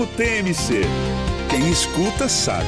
Resumo TMC. Quem escuta sabe.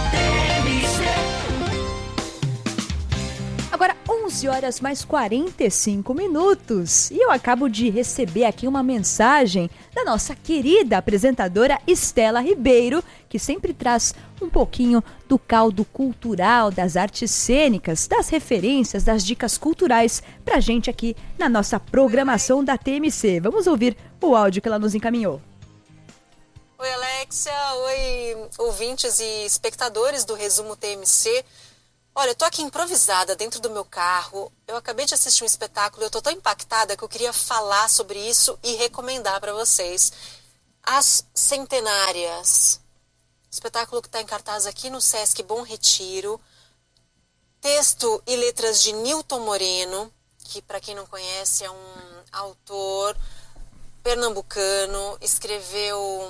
Agora 11 horas mais 45 minutos e eu acabo de receber aqui uma mensagem da nossa querida apresentadora Estela Ribeiro, que sempre traz um pouquinho do caldo cultural, das artes cênicas, das referências, das dicas culturais pra gente aqui na nossa programação da TMC. Vamos ouvir o áudio que ela nos encaminhou. Oi, Alexia. Oi, ouvintes e espectadores do Resumo TMC. Olha, eu tô aqui improvisada dentro do meu carro. Eu acabei de assistir um espetáculo e eu tô tão impactada que eu queria falar sobre isso e recomendar para vocês. As Centenárias. Espetáculo que está em cartaz aqui no Sesc Bom Retiro. Texto e letras de Nilton Moreno, que para quem não conhece é um autor pernambucano. Escreveu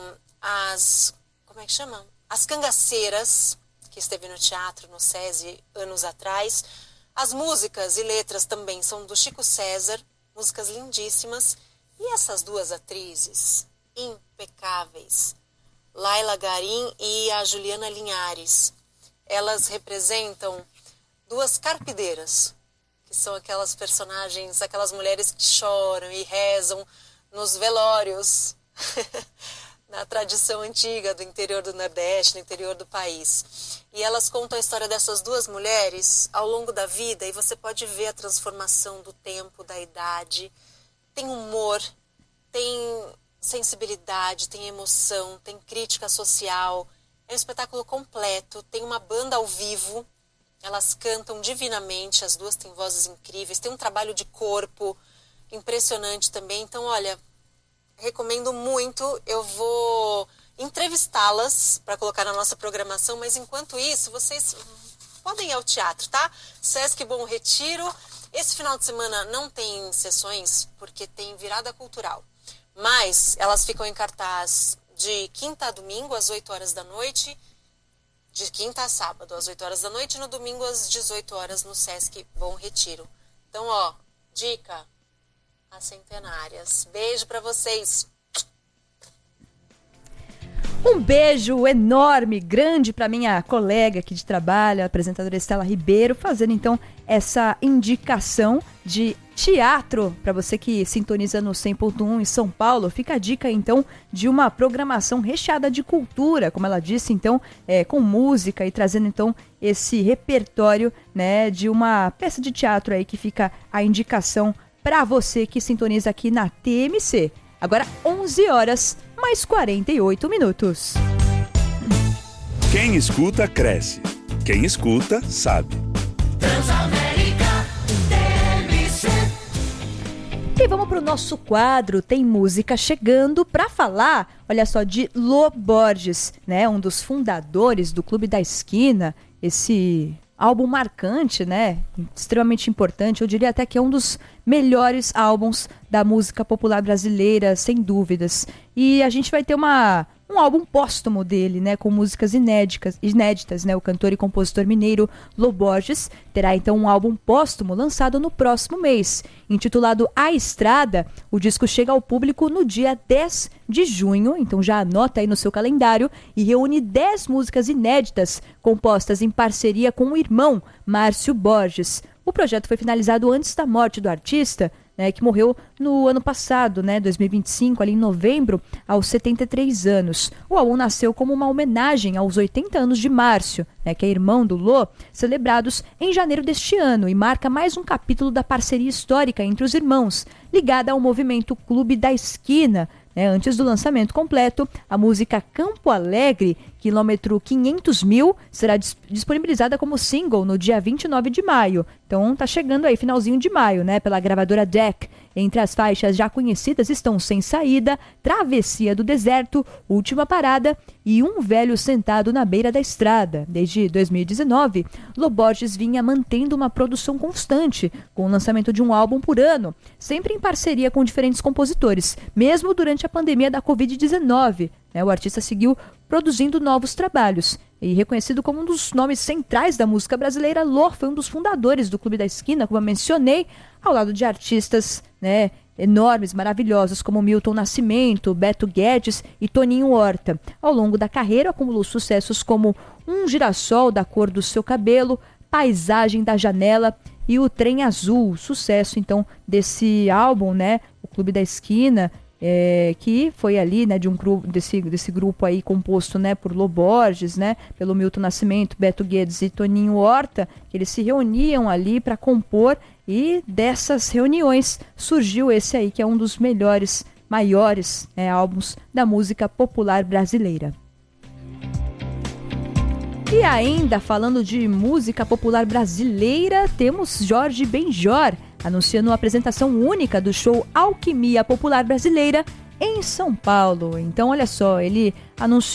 As Cangaceiras, que esteve no teatro, no SESI, anos atrás. As músicas e letras também são do Chico César, músicas lindíssimas. E essas duas atrizes, impecáveis, Laila Garim e a Juliana Linhares, elas representam duas carpideiras, que são aquelas personagens, aquelas mulheres que choram e rezam nos velórios, na tradição antiga do interior do Nordeste, no interior do país. E elas contam a história dessas duas mulheres ao longo da vida e você pode ver a transformação do tempo, da idade. Tem humor, tem sensibilidade, tem emoção, tem crítica social. É um espetáculo completo, tem uma banda ao vivo, elas cantam divinamente, as duas têm vozes incríveis, tem um trabalho de corpo impressionante também. Então, olha, recomendo muito. Eu vou entrevistá-las para colocar na nossa programação, mas enquanto isso, vocês podem ir ao teatro, tá? Sesc Bom Retiro. Esse final de semana não tem sessões, porque tem virada cultural. Mas elas ficam em cartaz de quinta a domingo, às 8 horas da noite. De quinta a sábado, às 8 horas da noite. E no domingo, às 18 horas, no Sesc Bom Retiro. Então, ó, dica: As Centenárias. Beijo pra vocês. Um beijo enorme, grande para minha colega aqui de trabalho, a apresentadora Estela Ribeiro, fazendo então essa indicação de teatro para você que sintoniza no 100.1 em São Paulo. Fica a dica então de uma programação recheada de cultura, como ela disse, então com música e trazendo então esse repertório, né, de uma peça de teatro aí que fica a indicação para você que sintoniza aqui na TMC. Agora 11 horas mais 48 minutos. Quem escuta, cresce. Quem escuta, sabe. Transamérica TMC. E vamos para o nosso quadro Tem Música Chegando para falar, olha só, de Lô Borges, né? Um dos fundadores do Clube da Esquina, esse álbum marcante, né? Extremamente importante, eu diria até que é um dos melhores álbuns da música popular brasileira, sem dúvidas. E a gente vai ter um álbum póstumo dele, né, com músicas inéditas, né? O cantor e compositor mineiro Lô Borges terá então um álbum póstumo lançado no próximo mês, intitulado A Estrada. O disco chega ao público no dia 10 de junho, então já anota aí no seu calendário, e reúne 10 músicas inéditas compostas em parceria com o irmão Márcio Borges. O projeto foi finalizado antes da morte do artista, né, que morreu no ano passado, né, 2025, ali em novembro, aos 73 anos. O álbum nasceu como uma homenagem aos 80 anos de Márcio, né, que é irmão do Lô, celebrados em janeiro deste ano, e marca mais um capítulo da parceria histórica entre os irmãos, ligada ao movimento Clube da Esquina. Antes do lançamento completo, a música Campo Alegre, quilômetro 500.000, será disponibilizada como single no dia 29 de maio. Então tá chegando aí, finalzinho de maio, né, pela gravadora DEC. Entre as faixas já conhecidas estão Sem Saída, Travessia do Deserto, Última Parada e Um Velho Sentado na Beira da Estrada. Desde 2019, Lô Borges vinha mantendo uma produção constante, com o lançamento de um álbum por ano, sempre em parceria com diferentes compositores, mesmo durante a pandemia da Covid-19. O artista seguiu produzindo novos trabalhos. E reconhecido como um dos nomes centrais da música brasileira, Lô foi um dos fundadores do Clube da Esquina, como eu mencionei, ao lado de artistas, né, enormes, maravilhosos, como Milton Nascimento, Beto Guedes e Toninho Horta. Ao longo da carreira, acumulou sucessos como Um Girassol da Cor do Seu Cabelo, Paisagem da Janela e O Trem Azul. Sucesso, então, desse álbum, né? O Clube da Esquina, que foi ali, né, de um grupo, desse grupo aí composto, né, por Lô Borges, né, pelo Milton Nascimento, Beto Guedes e Toninho Horta, que eles se reuniam ali para compor, e dessas reuniões surgiu esse aí, que é um dos melhores, maiores, álbuns da música popular brasileira. E ainda falando de música popular brasileira, temos Jorge Benjor anunciando uma apresentação única do show Alquimia Popular Brasileira em São Paulo. Então, olha só, ele anunciou